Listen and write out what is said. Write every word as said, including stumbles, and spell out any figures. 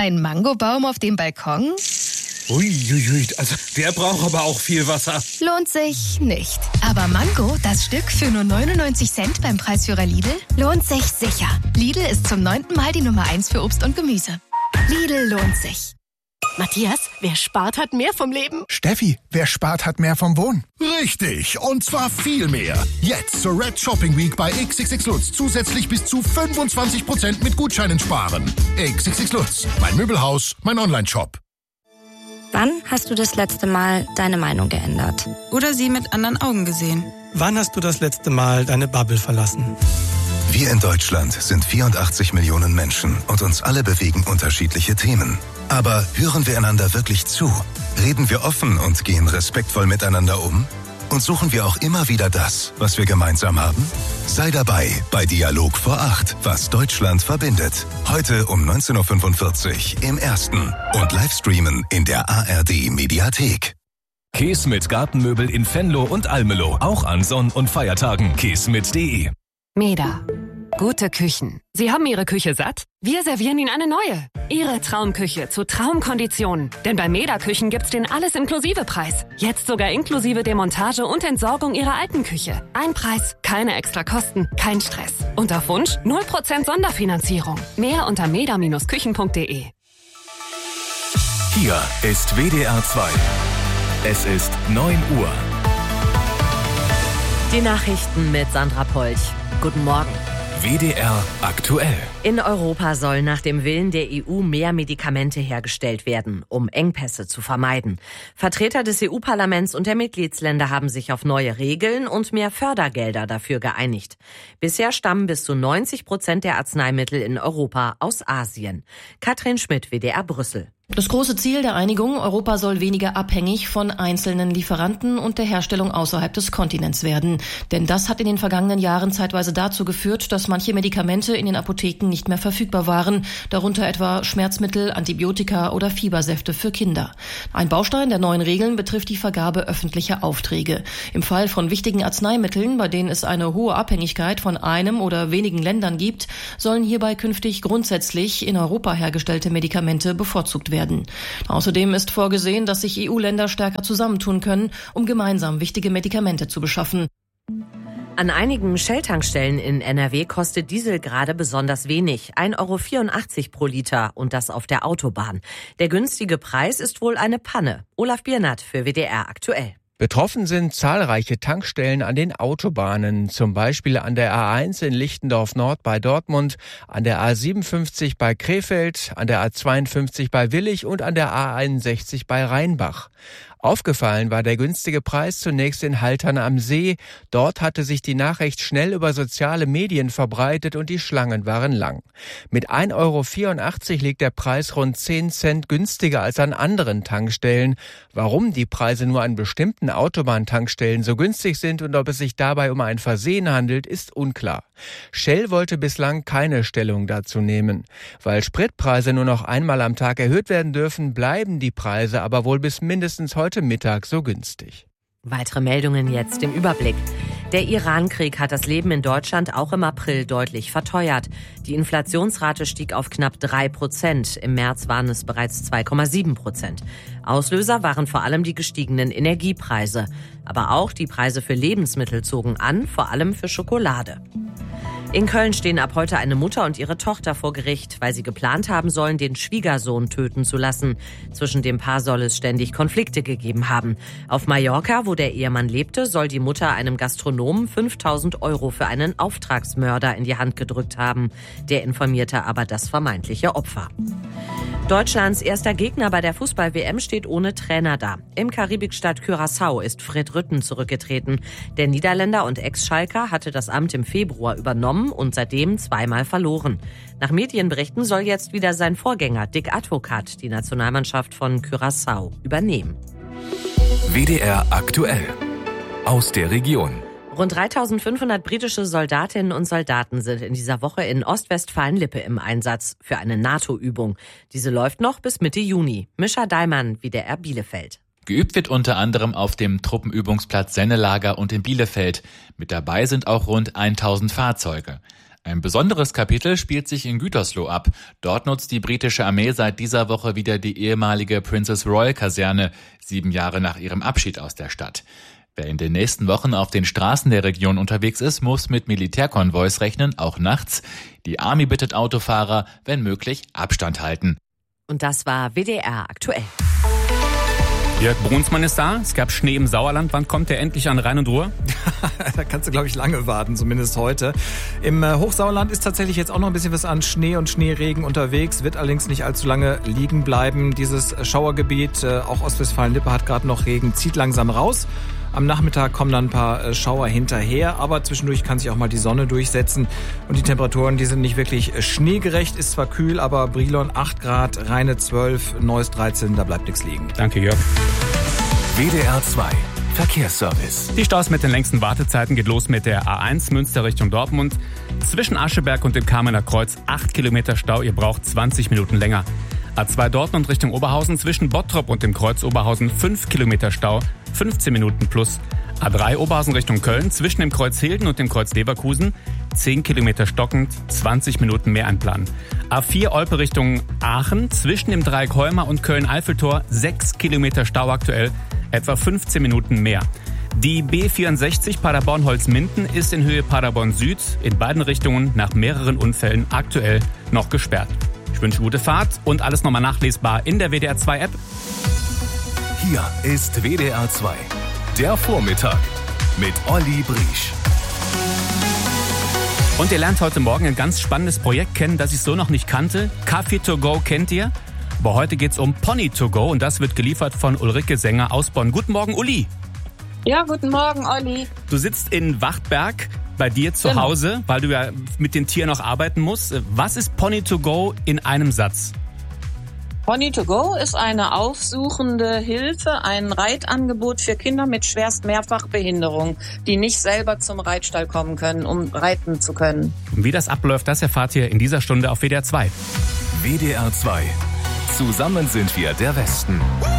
Ein Mangobaum auf dem Balkon? Uiuiui, also der braucht aber auch viel Wasser. Lohnt sich nicht. Aber Mango, das Stück für nur neunundneunzig Cent beim Preisführer Lidl, lohnt sich sicher. Lidl ist zum neunten Mal die Nummer eins für Obst und Gemüse. Lidl lohnt sich. Matthias, wer spart, hat mehr vom Leben. Steffi, wer spart, hat mehr vom Wohnen. Richtig, und zwar viel mehr. Jetzt zur Red Shopping Week bei X X X Lutz zusätzlich bis zu fünfundzwanzig Prozent mit Gutscheinen sparen. X X X Lutz, mein Möbelhaus, mein Online-Shop. Wann hast du das letzte Mal deine Meinung geändert? Oder sie mit anderen Augen gesehen? Wann hast du das letzte Mal deine Bubble verlassen? Wir in Deutschland sind vierundachtzig Millionen Menschen und uns alle bewegen unterschiedliche Themen. Aber hören wir einander wirklich zu? Reden wir offen und gehen respektvoll miteinander um? Und suchen wir auch immer wieder das, was wir gemeinsam haben? Sei dabei bei Dialog vor acht, was Deutschland verbindet. Heute um neunzehn Uhr fünfundvierzig im Ersten und Livestreamen in der A R D-Mediathek. Käse mit Gartenmöbel in Venlo und Almelo. Auch an Sonn- und Feiertagen. käse mit punkt de. Meda. Gute Küchen. Sie haben Ihre Küche satt? Wir servieren Ihnen eine neue. Ihre Traumküche zu Traumkonditionen. Denn bei Meda Küchen gibt's den Alles-Inklusive-Preis. Jetzt sogar inklusive Demontage und Entsorgung Ihrer alten Küche. Ein Preis, keine extra Kosten, kein Stress. Und auf Wunsch null Prozent Sonderfinanzierung. Mehr unter meda Bindestrich küchen punkt de. Hier ist W D R zwei. Es ist neun Uhr. Die Nachrichten mit Sandra Polch. Guten Morgen. W D R aktuell. In Europa sollen nach dem Willen der E U mehr Medikamente hergestellt werden, um Engpässe zu vermeiden. Vertreter des E U-Parlaments und der Mitgliedsländer haben sich auf neue Regeln und mehr Fördergelder dafür geeinigt. Bisher stammen bis zu neunzig Prozent der Arzneimittel in Europa aus Asien. Katrin Schmidt, W D R Brüssel. Das große Ziel der Einigung, Europa soll weniger abhängig von einzelnen Lieferanten und der Herstellung außerhalb des Kontinents werden. Denn das hat in den vergangenen Jahren zeitweise dazu geführt, dass manche Medikamente in den Apotheken nicht mehr verfügbar waren, darunter etwa Schmerzmittel, Antibiotika oder Fiebersäfte für Kinder. Ein Baustein der neuen Regeln betrifft die Vergabe öffentlicher Aufträge. Im Fall von wichtigen Arzneimitteln, bei denen es eine hohe Abhängigkeit von einem oder wenigen Ländern gibt, sollen hierbei künftig grundsätzlich in Europa hergestellte Medikamente bevorzugt werden. Außerdem ist vorgesehen, dass sich E U-Länder stärker zusammentun können, um gemeinsam wichtige Medikamente zu beschaffen. An einigen Shell-Tankstellen in N R W kostet Diesel gerade besonders wenig, ein Euro vierundachtzig pro Liter und das auf der Autobahn. Der günstige Preis ist wohl eine Panne. Olaf Biernat für W D R aktuell. Betroffen sind zahlreiche Tankstellen an den Autobahnen, zum Beispiel an der A eins in Lichtendorf Nord bei Dortmund, an der A siebenundfünfzig bei Krefeld, an der A zweiundfünfzig bei Willich und an der A einundsechzig bei Rheinbach. Aufgefallen war der günstige Preis zunächst in Haltern am See. Dort hatte sich die Nachricht schnell über soziale Medien verbreitet und die Schlangen waren lang. Mit ein Euro vierundachtzig liegt der Preis rund zehn Cent günstiger als an anderen Tankstellen. Warum die Preise nur an bestimmten Autobahntankstellen so günstig sind und ob es sich dabei um ein Versehen handelt, ist unklar. Shell wollte bislang keine Stellung dazu nehmen. Weil Spritpreise nur noch einmal am Tag erhöht werden dürfen, bleiben die Preise aber wohl bis mindestens heute Mittag so günstig. Weitere Meldungen jetzt im Überblick. Der Iran-Krieg hat das Leben in Deutschland auch im April deutlich verteuert. Die Inflationsrate stieg auf knapp drei Prozent. Im März waren es bereits zwei Komma sieben Prozent. Auslöser waren vor allem die gestiegenen Energiepreise. Aber auch die Preise für Lebensmittel zogen an, vor allem für Schokolade. In Köln stehen ab heute eine Mutter und ihre Tochter vor Gericht, weil sie geplant haben sollen, den Schwiegersohn töten zu lassen. Zwischen dem Paar soll es ständig Konflikte gegeben haben. Auf Mallorca, wo der Ehemann lebte, soll die Mutter einem Gastronomen fünftausend Euro für einen Auftragsmörder in die Hand gedrückt haben. Der informierte aber das vermeintliche Opfer. Deutschlands erster Gegner bei der Fußball-W M steht ohne Trainer da. Im Karibikstaat Curaçao ist Fred Rutten zurückgetreten. Der Niederländer und Ex-Schalker hatte das Amt im Februar übernommen und seitdem zweimal verloren. Nach Medienberichten soll jetzt wieder sein Vorgänger Dick Advocat die Nationalmannschaft von Curaçao übernehmen. W D R aktuell. Aus der Region. Rund dreitausendfünfhundert britische Soldatinnen und Soldaten sind in dieser Woche in Ostwestfalen-Lippe im Einsatz für eine NATO-Übung. Diese läuft noch bis Mitte Juni. Mischa Daimann, W D R Bielefeld. Geübt wird unter anderem auf dem Truppenübungsplatz Sennelager und in Bielefeld. Mit dabei sind auch rund tausend Fahrzeuge. Ein besonderes Kapitel spielt sich in Gütersloh ab. Dort nutzt die britische Armee seit dieser Woche wieder die ehemalige Princess Royal Kaserne, sieben Jahre nach ihrem Abschied aus der Stadt. Wer in den nächsten Wochen auf den Straßen der Region unterwegs ist, muss mit Militärkonvois rechnen, auch nachts. Die Army bittet Autofahrer, wenn möglich, Abstand halten. Und das war W D R aktuell. Jörg Brunsmann ist da. Es gab Schnee im Sauerland. Wann kommt der endlich an Rhein und Ruhr? Da kannst du, glaube ich, lange warten, zumindest heute. Im Hochsauerland ist tatsächlich jetzt auch noch ein bisschen was an Schnee und Schneeregen unterwegs, wird allerdings nicht allzu lange liegen bleiben. Dieses Schauergebiet, auch Ostwestfalen-Lippe hat gerade noch Regen, zieht langsam raus. Am Nachmittag kommen dann ein paar Schauer hinterher, aber zwischendurch kann sich auch mal die Sonne durchsetzen. Und die Temperaturen, die sind nicht wirklich schneegerecht, ist zwar kühl, aber Brilon acht Grad, Rheine zwölf, Neuss dreizehn, da bleibt nichts liegen. Danke, Jörg. W D R zwei Verkehrsservice. Die Staus mit den längsten Wartezeiten geht los mit der A eins Münster Richtung Dortmund. Zwischen Ascheberg und dem Kamener Kreuz acht Kilometer Stau, ihr braucht zwanzig Minuten länger. A zwei Dortmund Richtung Oberhausen zwischen Bottrop und dem Kreuz Oberhausen fünf Kilometer Stau, fünfzehn Minuten plus. A drei Oberhausen Richtung Köln zwischen dem Kreuz Hilden und dem Kreuz Leverkusen zehn Kilometer stockend, zwanzig Minuten mehr einplanen. A vier Olpe Richtung Aachen zwischen dem Dreieck Heuma und Köln-Eiffeltor sechs Kilometer Stau aktuell, etwa fünfzehn Minuten mehr. Die B vierundsechzig Paderborn-Holzminden ist in Höhe Paderborn Süd in beiden Richtungen nach mehreren Unfällen aktuell noch gesperrt. Ich wünsche gute Fahrt und alles nochmal nachlesbar in der W D R zwei App. Hier ist W D R zwei, der Vormittag mit Olli Briesch. Und ihr lernt heute Morgen ein ganz spannendes Projekt kennen, das ich so noch nicht kannte. Kaffee to go kennt ihr? Aber heute geht's um Pony to go und das wird geliefert von Ulrike Sänger aus Bonn. Guten Morgen, Uli. Ja, guten Morgen, Olli. Du sitzt in Wachtberg bei dir zu Genau. Hause, weil du ja mit den Tieren noch arbeiten musst. Was ist Pony to go in einem Satz? Pony to go ist eine aufsuchende Hilfe, ein Reitangebot für Kinder mit schwerst Mehrfachbehinderung, die nicht selber zum Reitstall kommen können, um reiten zu können. Und wie das abläuft, das erfahrt ihr in dieser Stunde auf W D R zwei. W D R zwei. Zusammen sind wir der Westen.